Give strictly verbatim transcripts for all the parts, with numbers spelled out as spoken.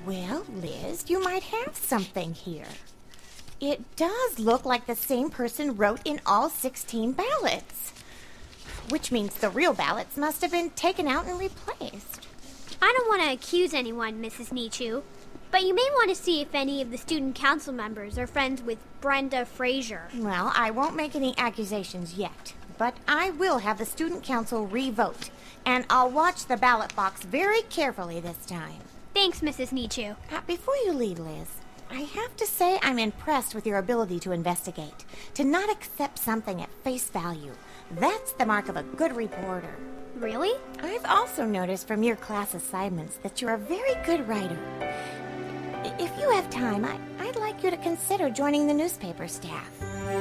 Well, Liz, you might have something here. It does look like the same person wrote in all sixteen ballots. Which means the real ballots must have been taken out and replaced. I don't want to accuse anyone, Missus Nichu, but you may want to see if any of the student council members are friends with Brenda Fraser. Well, I won't make any accusations yet, but I will have the student council re-vote, and I'll watch the ballot box very carefully this time. Thanks, Missus Nichu. Uh, before you leave, Liz, I have to say I'm impressed with your ability to investigate, to not accept something at face value. That's the mark of a good reporter. Really? I've also noticed from your class assignments that you're a very good writer. If you have time, I, I'd like you to consider joining the newspaper staff.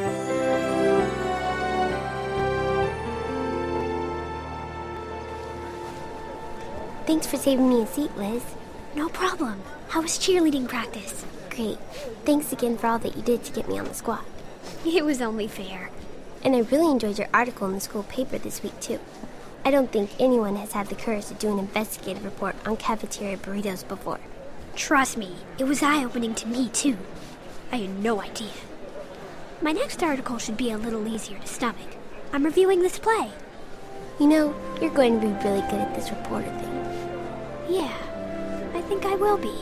Thanks for saving me a seat, Liz. No problem. How was cheerleading practice? Great. Thanks again for all that you did to get me on the squad. It was only fair. And I really enjoyed your article in the school paper this week, too. I don't think anyone has had the courage to do an investigative report on cafeteria burritos before. Trust me, it was eye-opening to me, too. I had no idea. My next article should be a little easier to stomach. I'm reviewing this play. You know, you're going to be really good at this reporter thing. Yeah, I think I will be.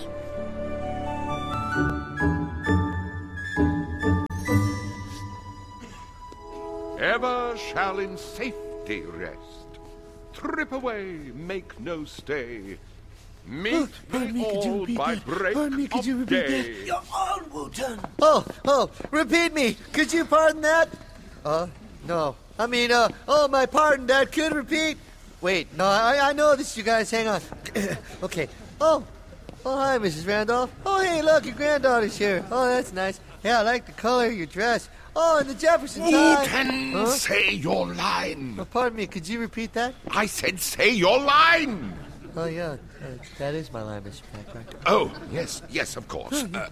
Ever shall in safety rest. Trip away, make no stay. Meet Oh, pardon me, could you all repeat by that? break Pardon me, could of you repeat that? day. You're on, Wooten. Oh, oh, repeat me. Could you pardon that? Uh, no. I mean, uh, oh, my pardon, Dad. Could repeat? Wait, no, I, I know this, you guys. Hang on. Okay. Oh, oh, hi, Missus Randolph. Oh, hey, look, your granddaughter's here. Oh, that's nice. Yeah, I like the color of your dress. Oh, and the Jefferson tie. Wooten, Huh? say your line. Oh, pardon me, could you repeat that? I said say your line. Oh, yeah, uh, that is my line, Mister Blackburn. Oh, yes, yes, of course. Uh,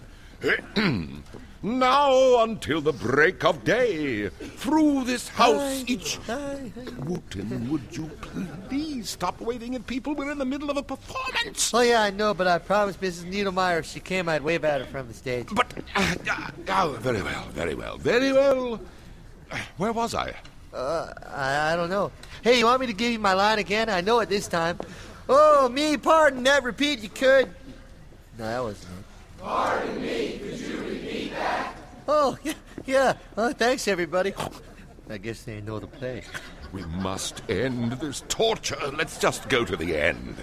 now until the break of day, through this house Hi, each... hi, hi. Wooten, would you please stop waving at people? We're in the middle of a performance. Oh, yeah, I know, but I promised Missus Needlemeyer if she came, I'd wave at her from the stage. But, uh, uh, oh, very well, very well, very well. Uh, Where was I? Uh, I, I don't know. Hey, you want me to give you my line again? I know it this time. Oh, me, pardon that. Repeat, you could. No, that wasn't it. Pardon me, could you repeat that? Oh, yeah, yeah. Oh, thanks, everybody. I guess they know the play. We must end this torture. Let's just go to the end.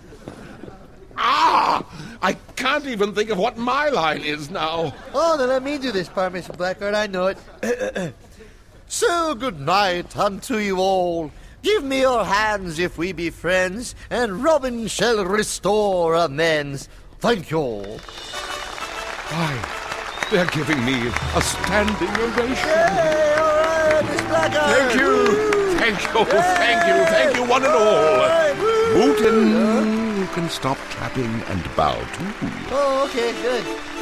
Ah! I can't even think of what my line is now. Oh, then let me do this part, Mister Blackguard. I know it. So good night unto you all. Give me your hands if we be friends, and Robin shall restore amends. Thank you all. Why, they're giving me a standing ovation. Hey, all right, Miss Blackguard. Thank you. Thank you. Thank you. Thank you, one and all. Wooten, you can stop clapping and bow too. Oh, okay, good.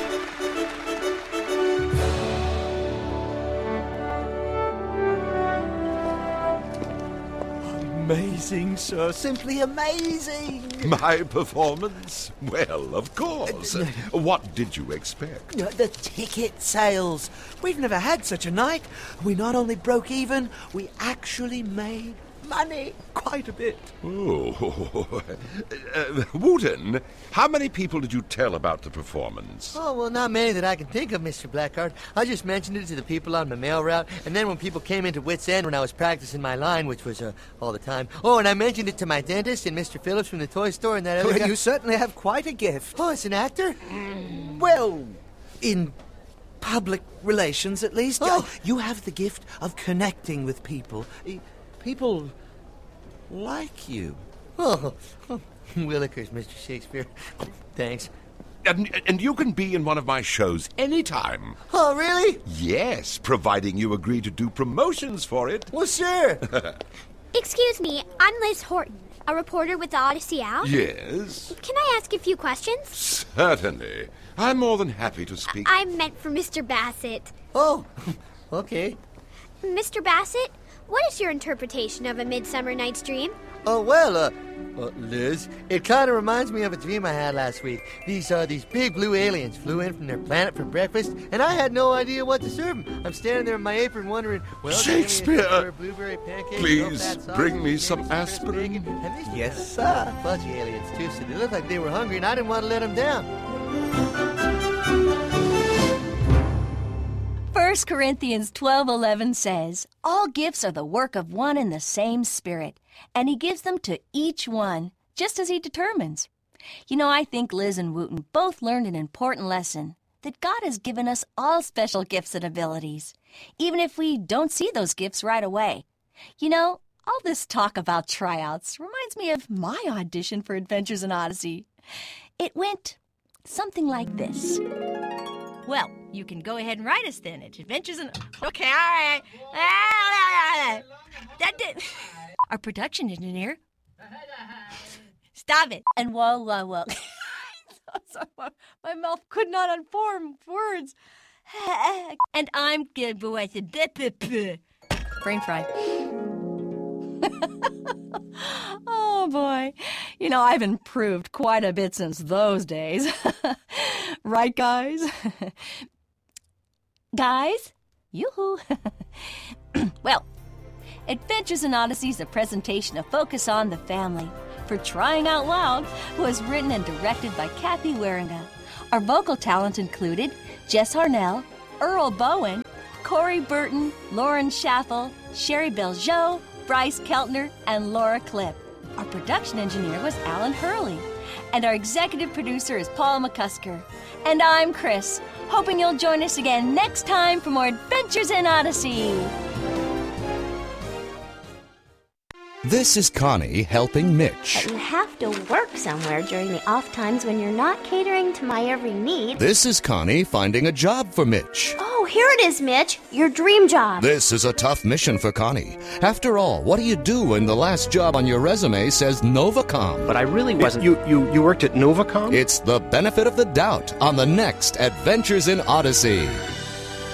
Amazing, sir. Simply amazing. My performance? Well, of course. What did you expect? Uh, The ticket sales. We've never had such a night. We not only broke even, we actually made money. Quite a bit. Oh. uh, Wooten, how many people did you tell about the performance? Oh, well, not many that I can think of, Mister Blackguard. I just mentioned it to the people on my mail route, and then when people came into Wits End when I was practicing my line, which was uh, all the time. Oh, and I mentioned it to my dentist and Mister Phillips from the toy store and that other Well, guy. you certainly have quite a gift. Oh, it's an actor? Well, in public relations, at least. Oh. Uh, You have the gift of connecting with people. Uh, People like you. Oh, Willikers, Mister Shakespeare. Thanks. And, and you can be in one of my shows anytime. Oh, really? Yes, providing you agree to do promotions for it. Well, sure. Excuse me, I'm Liz Horton, a reporter with the Odyssey Out. Yes, Can I ask a few questions? certainly. I'm more than happy to speak. I meant for Mister Bassett. Oh, okay. Mister Bassett, what is your interpretation of A Midsummer Night's Dream? Oh, well, uh, uh, Liz, it kind of reminds me of a dream I had last week. These, uh, these big blue aliens flew in from their planet for breakfast, and I had no idea what to serve them. I'm standing there in my apron wondering, well, Shakespeare, blueberry pancakes, please bring me some aspirin. Yes, sir. Fuzzy aliens, too, so they looked like they were hungry, and I didn't want to let them down. First Corinthians twelve eleven says, all gifts are the work of one and the same Spirit, and He gives them to each one, just as He determines. You know, I think Liz and Wooten both learned an important lesson, that God has given us all special gifts and abilities, even if we don't see those gifts right away. You know, all this talk about tryouts reminds me of my audition for Adventures in Odyssey. It went something like this. Well, you can go ahead and write us then at Adventures in... Okay, all right. That did... Our production engineer... Stop it. And whoa, whoa, whoa. Sorry, my mouth could not unform words. And I'm... Brain fry. Oh, boy. You know, I've improved quite a bit since those days. Right, guys? Guys? Yoo-hoo. Well, Adventures in Odyssey is a presentation of Focus on the Family. For Crying Out Loud was written and directed by Kathy Waringa. Our vocal talent included Jess Harnell, Earl Bowen, Corey Burton, Lauren Schaffel, Sherry Belgeau, Bryce Keltner, and Laura Klipp. Our production engineer was Alan Hurley. And our executive producer is Paul McCusker. And I'm Chris, hoping you'll join us again next time for more Adventures in Odyssey. This is Connie helping Mitch. But you have to work somewhere during the off times when you're not catering to my every need. This is Connie finding a job for Mitch. Oh, here it is, Mitch. Your dream job. This is a tough mission for Connie. After all, what do you do when the last job on your resume says Novacom? But I really wasn't... You, you, you worked at Novacom? It's the benefit of the doubt on the next Adventures in Odyssey.